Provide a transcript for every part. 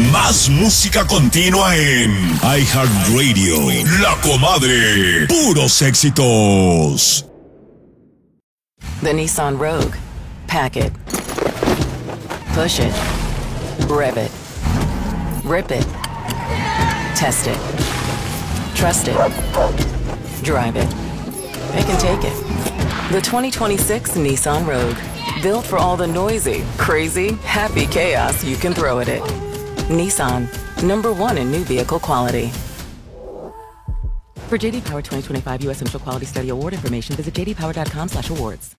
Más música continua en iHeartRadio. La Comadre. Puros éxitos. The Nissan Rogue. Pack it. Push it. Rev it. Rip it. Test it. Trust it. Drive it. They can take it. The 2026 Nissan Rogue. Built for all the noisy, crazy, happy chaos you can throw at it. Nissan. #1 in new vehicle quality. For JD Power 2025 U.S. Central Quality Study Award information, visit jdpower.com/awards.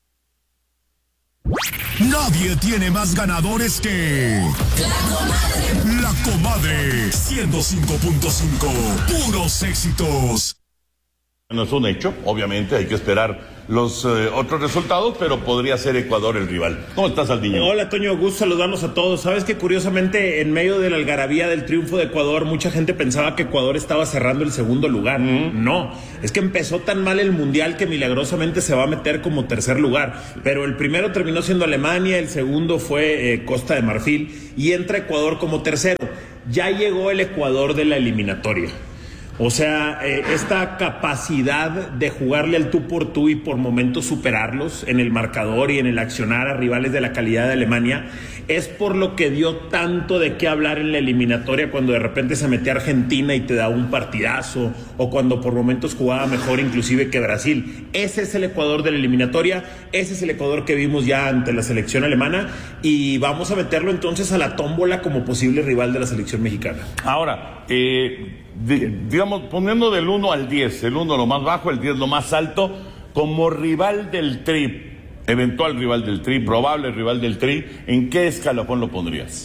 Nadie tiene más ganadores que La Comadre 105.5. Puros éxitos. No es un hecho, obviamente hay que esperar los otros resultados, pero podría ser Ecuador el rival. ¿Cómo estás, Aldiño? Hola, Toño, gusto saludarnos a todos. Sabes que curiosamente en medio de la algarabía del triunfo de Ecuador, mucha gente pensaba que Ecuador estaba cerrando el segundo lugar. No, es que empezó tan mal el Mundial que milagrosamente se va a meter como tercer lugar, pero el primero terminó siendo Alemania, el segundo fue Costa de Marfil y entra Ecuador como tercero. Ya llegó el Ecuador de la eliminatoria. O sea, esta capacidad de jugarle al tú por tú y por momentos superarlos en el marcador y en el accionar a rivales de la calidad de Alemania es por lo que dio tanto de qué hablar en la eliminatoria cuando de repente se metía Argentina y te daba un partidazo o cuando por momentos jugaba mejor inclusive que Brasil. Ese es el Ecuador de la eliminatoria, ese es el Ecuador que vimos ya ante la selección alemana y vamos a meterlo entonces a la tómbola como posible rival de la selección mexicana. Ahora, digamos, poniendo del 1 al 10, el 1 lo más bajo, el 10 lo más alto, como rival del Tri, eventual rival del Tri, probable rival del Tri, ¿en qué escalafón lo pondrías?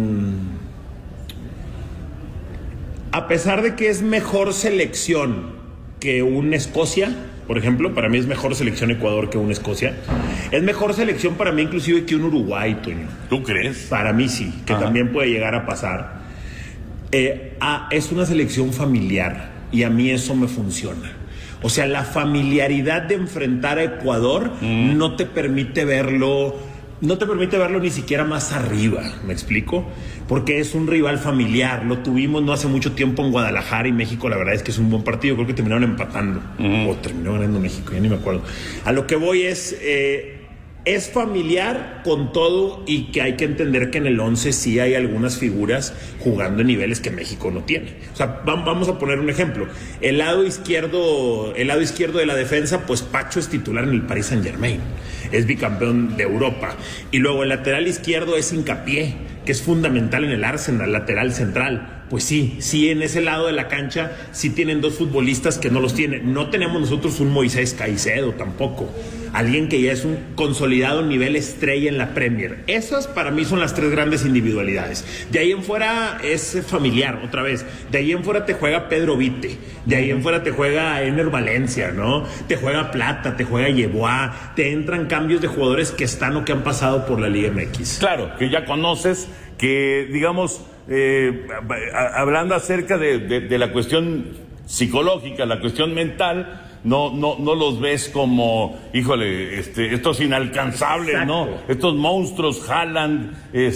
A pesar de que es mejor selección que un Escocia, por ejemplo, para mí es mejor selección Ecuador que un Escocia, es mejor selección para mí inclusive que un Uruguay, Toño. ¿Tú crees? Para mí sí, que también puede llegar a pasar. Es una selección familiar y a mí eso me funciona. O sea, la familiaridad de enfrentar a Ecuador no te permite verlo ni siquiera más arriba, ¿me explico? Porque es un rival familiar, lo tuvimos no hace mucho tiempo en Guadalajara y México, la verdad es que es un buen partido, creo que terminaron empatando o terminó ganando México, ya ni me acuerdo. A lo que voy es familiar con todo y que hay que entender que en el 11 sí hay algunas figuras jugando en niveles que México no tiene. O sea, vamos a poner un ejemplo. El lado izquierdo de la defensa, pues Pacho es titular en el Paris Saint-Germain. Es bicampeón de Europa. Y luego el lateral izquierdo es Hincapié, que es fundamental en el Arsenal, lateral central. Pues sí, en ese lado de la cancha sí tienen dos futbolistas que no los tienen. No tenemos nosotros un Moisés Caicedo tampoco. Alguien que ya es un consolidado nivel estrella en la Premier. Esas para mí son las tres grandes individualidades. De ahí en fuera es familiar, otra vez. De ahí en fuera te juega Pedro Vite. De ahí en fuera te juega Ener Valencia, ¿no? Te juega Plata, te juega Yeboah. Te entran cambios de jugadores que están o que han pasado por la Liga MX. Claro, que ya conoces, que digamos, hablando acerca de la cuestión psicológica, la cuestión mental, no los ves como, híjole, estos inalcanzables, exacto, ¿no? Estos monstruos, Haaland,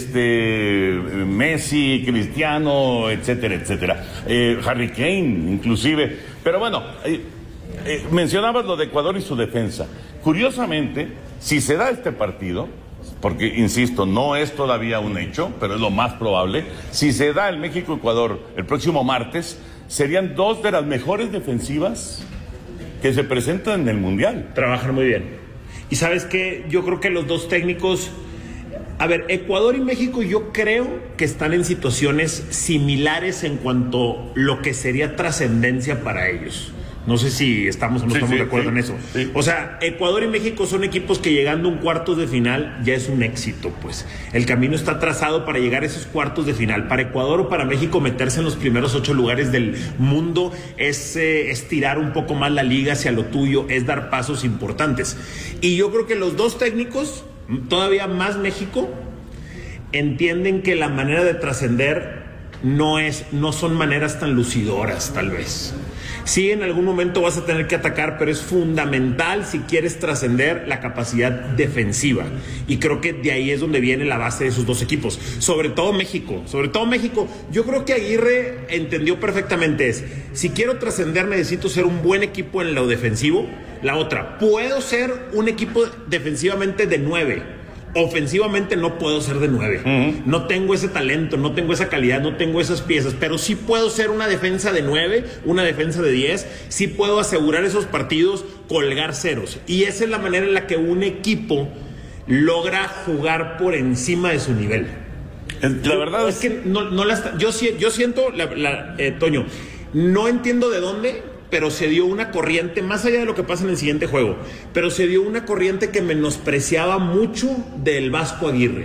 Messi, Cristiano, etcétera, etcétera. Harry Kane, inclusive. Pero bueno, mencionabas lo de Ecuador y su defensa. Curiosamente, si se da este partido, porque, insisto, no es todavía un hecho, pero es lo más probable, si se da el México-Ecuador el próximo martes, serían dos de las mejores defensivas que se presentan en el Mundial. Trabajan muy bien. Y ¿sabes qué? Yo creo que los dos técnicos... A ver, Ecuador y México yo creo que están en situaciones similares en cuanto a lo que sería trascendencia para ellos. No sé si estamos o no estamos de acuerdo en eso. Sí. O sea, Ecuador y México son equipos que llegando a un cuartos de final ya es un éxito, pues. El camino está trazado para llegar a esos cuartos de final. Para Ecuador o para México meterse en los primeros 8 lugares del mundo es estirar un poco más la liga hacia lo tuyo, es dar pasos importantes. Y yo creo que los dos técnicos, todavía más México, entienden que la manera de trascender no son maneras tan lucidoras, tal vez. Sí, en algún momento vas a tener que atacar, pero es fundamental si quieres trascender la capacidad defensiva. Y creo que de ahí es donde viene la base de esos dos equipos. Sobre todo México. Yo creo que Aguirre entendió perfectamente si quiero trascender necesito ser un buen equipo en lo defensivo. La otra, puedo ser un equipo defensivamente de 9. Ofensivamente no puedo ser de 9. No tengo ese talento, no tengo esa calidad, no tengo esas piezas, pero sí puedo ser una defensa de 9, una defensa de 10, sí puedo asegurar esos partidos, colgar ceros. Y esa es la manera en la que un equipo logra jugar por encima de su nivel. La verdad es que yo siento, Toño, no entiendo de dónde, pero se dio una corriente, más allá de lo que pasa en el siguiente juego, pero se dio una corriente que menospreciaba mucho del Vasco Aguirre.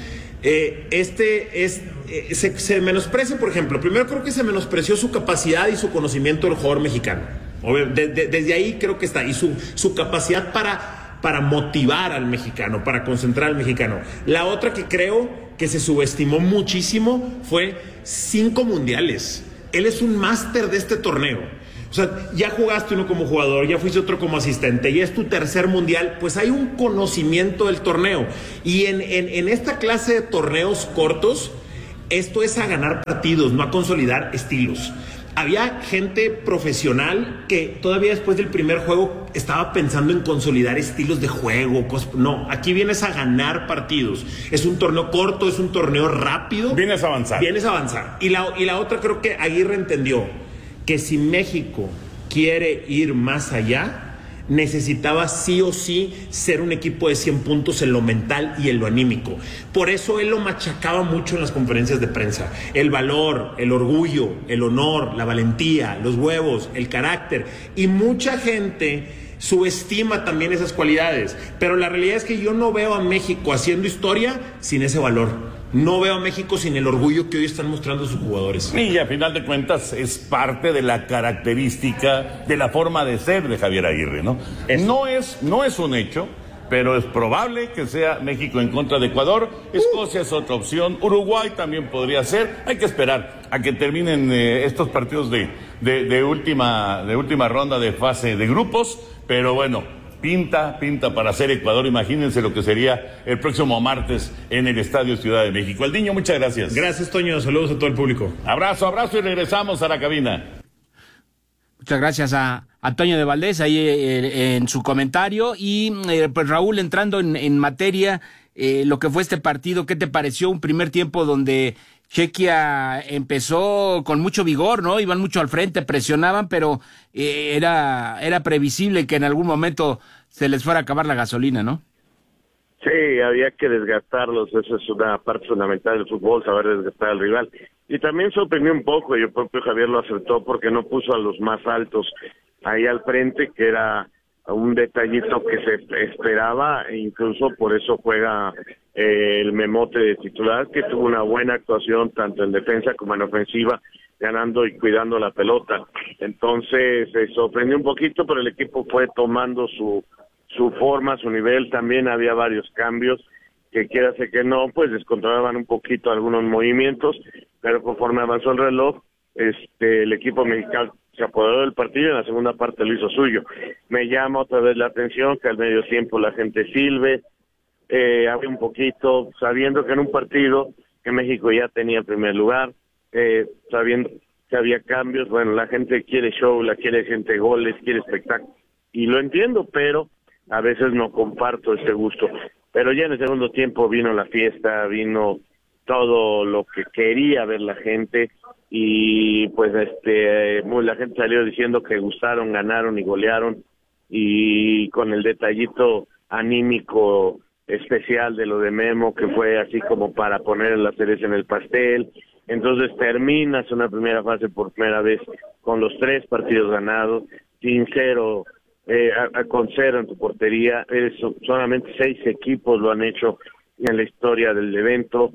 Se menosprecia, por ejemplo, primero creo que se menospreció su capacidad y su conocimiento del jugador mexicano. Desde ahí creo que está, y su capacidad para motivar al mexicano, para concentrar al mexicano. La otra que creo que se subestimó muchísimo fue 5 mundiales. Él es un máster de este torneo. O sea, ya jugaste uno como jugador, ya fuiste otro como asistente, ya es tu tercer mundial, pues hay un conocimiento del torneo. Y en esta clase de torneos cortos, esto es a ganar partidos, no a consolidar estilos. Había gente profesional que todavía después del primer juego estaba pensando en consolidar estilos de juego. No, aquí vienes a ganar partidos. Es un torneo corto, es un torneo rápido. Vienes a avanzar. Y la otra creo que Aguirre entendió que si México quiere ir más allá, necesitaba sí o sí ser un equipo de 100 puntos en lo mental y en lo anímico. Por eso él lo machacaba mucho en las conferencias de prensa. El valor, el orgullo, el honor, la valentía, los huevos, el carácter. Y mucha gente subestima también esas cualidades. Pero la realidad es que yo no veo a México haciendo historia sin ese valor. No veo a México sin el orgullo que hoy están mostrando sus jugadores. Y a final de cuentas es parte de la característica de la forma de ser de Javier Aguirre, ¿no? No es un hecho, pero es probable que sea México en contra de Ecuador. Escocia es otra opción. Uruguay también podría ser. Hay que esperar a que terminen estos partidos de última ronda de fase de grupos, pero bueno. Pinta para ser Ecuador. Imagínense lo que sería el próximo martes en el Estadio Ciudad de México. Aldiño, muchas gracias. Gracias, Toño. Saludos a todo el público. Abrazo y regresamos a la cabina. Muchas gracias a Toño de Valdés ahí en su comentario. Y pues Raúl, entrando en materia, lo que fue este partido, ¿qué te pareció? Un primer tiempo donde Chequia empezó con mucho vigor, ¿no? Iban mucho al frente, presionaban, pero era previsible que en algún momento se les fuera a acabar la gasolina, ¿no? Sí, había que desgastarlos, eso es una parte fundamental del fútbol, saber desgastar al rival. Y también sorprendió un poco, y el propio Javier lo acertó porque no puso a los más altos ahí al frente, que era un detallito que se esperaba, e incluso por eso juega el Memote de titular, que tuvo una buena actuación tanto en defensa como en ofensiva, ganando y cuidando la pelota. Entonces se sorprendió un poquito, pero el equipo fue tomando su forma, su nivel. También había varios cambios que quiera ser que no, pues descontrolaban un poquito algunos movimientos, pero conforme avanzó el reloj, el equipo mexicano se apoderó del partido y en la segunda parte lo hizo suyo. Me llama otra vez la atención que al medio tiempo la gente silbe, había un poquito, sabiendo que en un partido que México ya tenía en primer lugar, sabiendo que había cambios, bueno, la gente quiere show, la quiere gente goles, quiere espectáculo, y lo entiendo, pero a veces no comparto ese gusto. Pero ya en el segundo tiempo vino la fiesta, vino todo lo que quería ver la gente, y pues la gente salió diciendo que gustaron, ganaron y golearon, y con el detallito anímico especial de lo de Memo, que fue así como para poner la cereza en el pastel. Entonces terminas una primera fase por primera vez con los 3 partidos ganados, sin cero, con 0 en tu portería. Solamente 6 equipos lo han hecho en la historia del evento.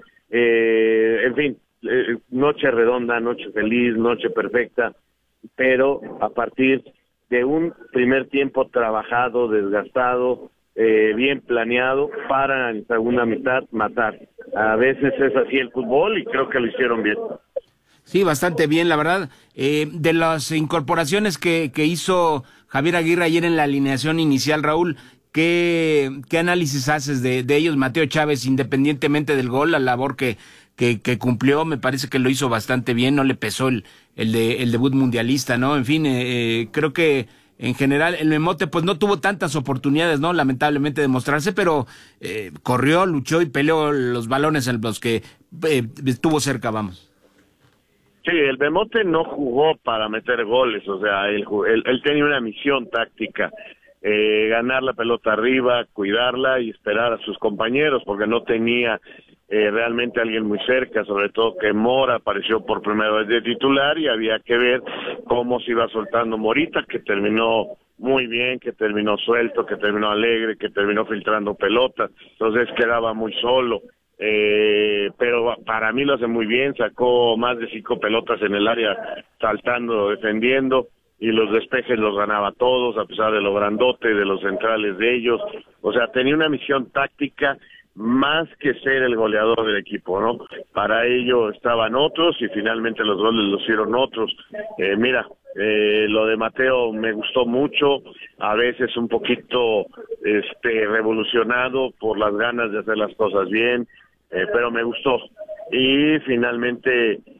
En fin, noche redonda, noche feliz, noche perfecta, pero a partir de un primer tiempo trabajado, desgastado, bien planeado, para en segunda mitad matar. A veces es así el fútbol y creo que lo hicieron bien. Sí, bastante bien, la verdad. De las incorporaciones que hizo Javier Aguirre ayer en la alineación inicial, Raúl, ¿qué análisis haces de ellos? Mateo Chávez, independientemente del gol, la labor que cumplió, me parece que lo hizo bastante bien, no le pesó el debut mundialista, ¿no? En fin, creo que en general el Memote pues no tuvo tantas oportunidades, ¿no? Lamentablemente de mostrarse, pero corrió, luchó y peleó los balones en los que estuvo cerca, vamos. Sí, el Memote no jugó para meter goles, o sea, él tenía una misión táctica, ganar la pelota arriba, cuidarla y esperar a sus compañeros, porque no tenía realmente alguien muy cerca, sobre todo que Mora apareció por primera vez de titular y había que ver cómo se iba soltando Morita, que terminó muy bien, que terminó suelto, que terminó alegre, que terminó filtrando pelotas, entonces quedaba muy solo. Pero para mí lo hace muy bien, sacó más de 5 pelotas en el área saltando, defendiendo, y los despejes los ganaba todos a pesar de lo grandote, de los centrales de ellos, o sea, tenía una misión táctica más que ser el goleador del equipo, ¿no? Para ello estaban otros y finalmente los goles los hicieron otros. Lo de Mateo me gustó mucho, a veces un poquito revolucionado por las ganas de hacer las cosas bien, pero me gustó. Y finalmente